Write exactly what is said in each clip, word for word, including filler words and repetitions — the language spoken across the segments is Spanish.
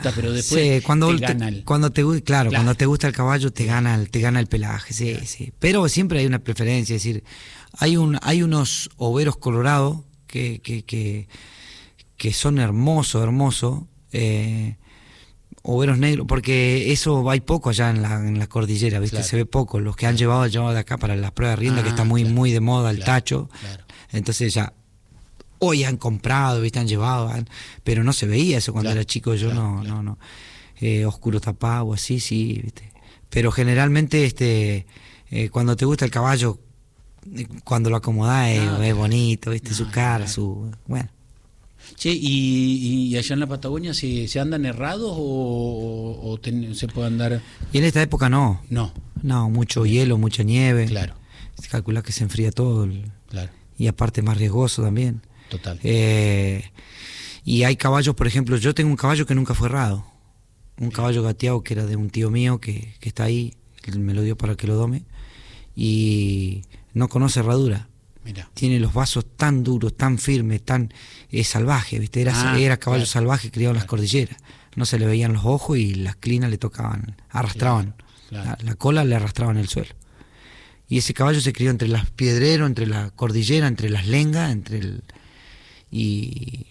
pero después sí, cuando te te, gana el... cuando te claro, claro, cuando te gusta el caballo te gana el, te gana el pelaje, sí, claro. sí. Pero siempre hay una preferencia, es decir, hay un hay unos overos colorados que que, que, que son hermosos, hermosos, eh, overos negros, porque eso hay poco allá en la, en la cordillera, ¿viste? Claro. Se ve poco, los que han llevado, llevado de acá para las pruebas de rienda, ah, que está muy, claro, muy de moda el claro, tacho, claro. Entonces ya hoy han comprado, ¿viste? Han llevado, han, pero no se veía eso cuando claro, era chico, yo claro, no, claro. no, no, eh, oscuro tapado, así, sí, ¿viste? Pero generalmente este eh, cuando te gusta el caballo, cuando lo acomodás es, no, es bonito, ¿viste? No, su cara, claro. su, bueno. Che, ¿y, y allá en la Patagonia se, se andan errados o, o ten, se puede andar...? Y en esta época no. No. No, mucho hielo, mucha nieve. Claro. Se calcula que se enfría todo. El, claro. Y aparte más riesgoso también. Total. Eh, y hay caballos, por ejemplo, yo tengo un caballo que nunca fue errado. Un Bien. caballo gateado que era de un tío mío que, que está ahí, él me lo dio para que lo dome. Y no conoce herradura. Mirá. Tiene los vasos tan duros, tan firmes, tan eh, salvaje, ¿viste? Era, ah, era caballo claro. salvaje criado en las cordilleras. No se le veían los ojos y las clinas le tocaban, arrastraban. Claro, claro. La, la cola le arrastraban el suelo. Y ese caballo se crió entre las piedreros, entre la cordillera, entre las lengas, entre el... y...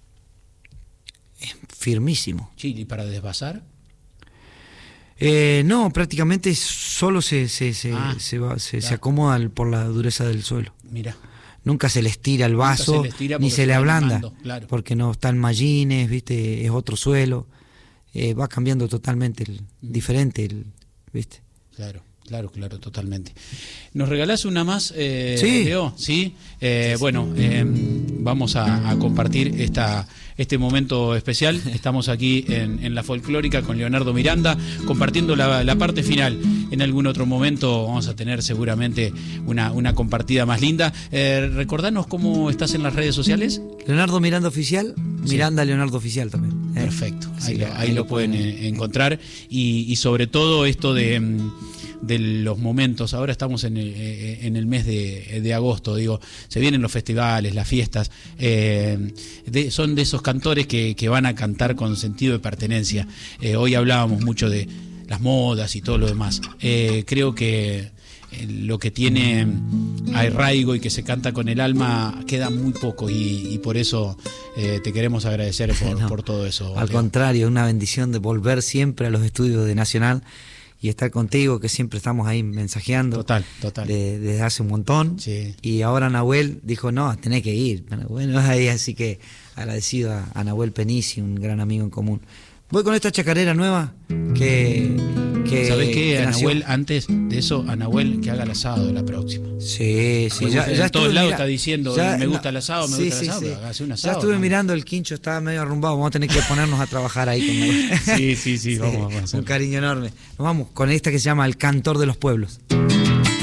es firmísimo. Sí, ¿y para desvasar? Eh, no, prácticamente solo se se se, ah, se, va, se, claro. se acomoda por la dureza del suelo. Mira. Nunca se le estira el vaso, se le ni se, se le ablanda, quemando, claro. porque no están mallines, viste, es otro suelo, eh, va cambiando totalmente, el, mm. diferente, el, viste. Claro. Claro, claro, totalmente. ¿Nos regalás una más, eh, sí. Leo? Sí. Eh, bueno, eh, vamos a, a compartir esta, este momento especial. Estamos aquí en, en La Folclórica con Leonardo Miranda, compartiendo la, la parte final. En algún otro momento vamos a tener seguramente una, una compartida más linda. Eh, recordanos cómo estás en las redes sociales. Leonardo Miranda Oficial, Miranda sí. Leonardo Oficial también. ¿eh? Perfecto, ahí, lo, ahí lo pueden encontrar. Y, y sobre todo esto de... de los momentos, ahora estamos en el, en el mes de, de agosto, digo, se vienen los festivales, las fiestas, eh, de, son de esos cantores que, que van a cantar con sentido de pertenencia. Eh, hoy hablábamos mucho de las modas y todo lo demás. Eh, creo que lo que tiene arraigo y que se canta con el alma queda muy poco y, y por eso eh, te queremos agradecer por, no, por todo eso. Al Leo. Contrario, una bendición de volver siempre a los estudios de Nacional y estar contigo, que siempre estamos ahí mensajeando. Total, total. De, desde hace un montón. Sí. Y ahora Nahuel dijo, no, tenés que ir. Bueno, ahí, así que agradecido a, a Nahuel Penici, un gran amigo en común. Voy con esta chacarera nueva que... que ¿Sabés qué? A Nahuel, antes de eso, a Nahuel que haga el asado la próxima. Sí, sí. Ya, ya en todos lados está diciendo, ya, me gusta no, el asado, me sí, gusta sí, el asado, sí. pero hace un asado. Ya estuve ¿no? mirando el quincho, estaba medio arrumbado, vamos a tener que ponernos a trabajar ahí con Nahuel. Sí, sí, sí, sí, vamos a hacer. Un cariño enorme. Nos vamos con esta que se llama El Cantor de los Pueblos.